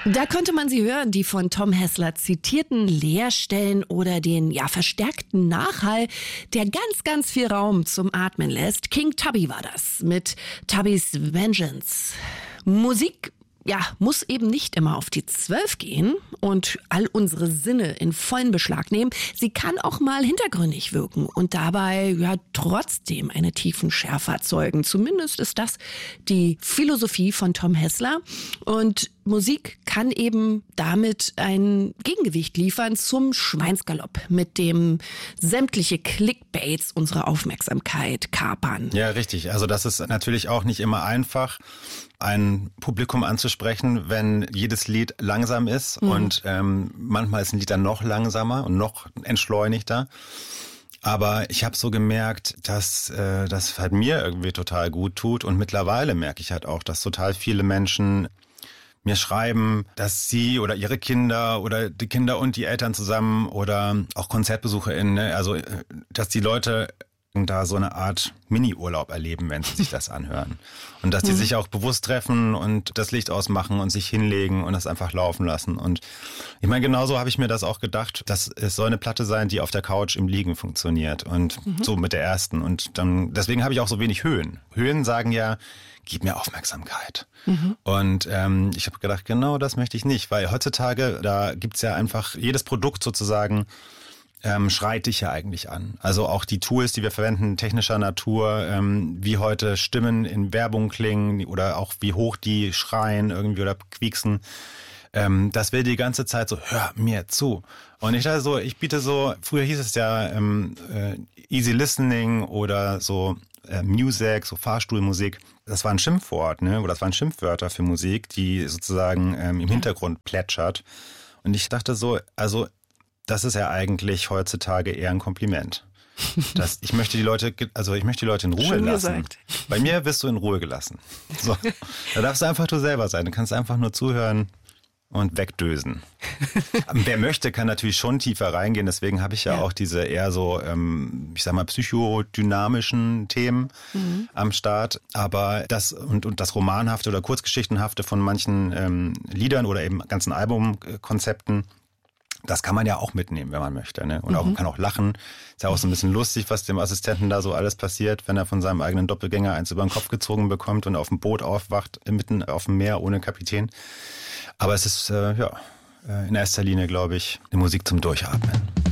Da könnte man sie hören, die von Tom Hessler zitierten Leerstellen oder den verstärkten Nachhall, der ganz, ganz viel Raum zum Atmen lässt. King Tubby war das mit Tubby's Vengeance. Musik muss eben nicht immer auf die 12 gehen und all unsere Sinne in vollen Beschlag nehmen. Sie kann auch mal hintergründig wirken und dabei trotzdem eine tiefen Schärfe erzeugen. Zumindest ist das die Philosophie von Tom Hessler. Und Musik kann eben damit ein Gegengewicht liefern zum Schweinsgalopp, mit dem sämtliche Clickbaits unsere Aufmerksamkeit kapern. Ja, richtig. Also das ist natürlich auch nicht immer einfach, ein Publikum anzusprechen, wenn jedes Lied langsam ist und manchmal ist ein Lied dann noch langsamer und noch entschleunigter. Aber ich habe so gemerkt, dass das halt mir irgendwie total gut tut und mittlerweile merke ich halt auch, dass total viele Menschen mir schreiben, dass sie oder ihre Kinder oder die Kinder und die Eltern zusammen oder auch KonzertbesucherInnen, also dass die Leute da so eine Art Mini-Urlaub erleben, wenn sie sich das anhören. Und dass die sich auch bewusst treffen und das Licht ausmachen und sich hinlegen und das einfach laufen lassen. Und ich meine, genauso habe ich mir das auch gedacht, dass es soll eine Platte sein, die auf der Couch im Liegen funktioniert. Und so mit der ersten. Und dann deswegen habe ich auch so wenig Höhen. Höhen sagen ja, gib mir Aufmerksamkeit. Und ich habe gedacht, genau das möchte ich nicht. Weil heutzutage, da gibt's ja einfach jedes Produkt sozusagen schreit dich ja eigentlich an. Also auch die Tools, die wir verwenden, technischer Natur, wie heute Stimmen in Werbung klingen oder auch wie hoch die schreien irgendwie oder quieksen, das will die ganze Zeit so, hör mir zu. Und ich dachte so, ich biete so, früher hieß es ja Easy Listening oder so Music, so Fahrstuhlmusik. Das war ein Schimpfwort, ne? Oder das waren Schimpfwörter für Musik, die sozusagen im Hintergrund plätschert. Und ich dachte so, also das ist ja eigentlich heutzutage eher ein Kompliment. Ich möchte die Leute in Ruhe Schön lassen. gesagt. Bei mir wirst du in Ruhe gelassen. So. Da darfst du einfach du selber sein. Du kannst einfach nur zuhören und wegdösen. Wer möchte, kann natürlich schon tiefer reingehen. Deswegen habe ich ja auch diese eher so, ich sag mal, psychodynamischen Themen am Start. Aber das und das Romanhafte oder Kurzgeschichtenhafte von manchen Liedern oder eben ganzen Albumkonzepten, das kann man ja auch mitnehmen, wenn man möchte, ne? Und auch kann auch lachen. Ist ja auch so ein bisschen lustig, was dem Assistenten da so alles passiert, wenn er von seinem eigenen Doppelgänger eins über den Kopf gezogen bekommt und auf dem Boot aufwacht, mitten auf dem Meer ohne Kapitän. Aber es ist in erster Linie, glaube ich, eine Musik zum Durchatmen.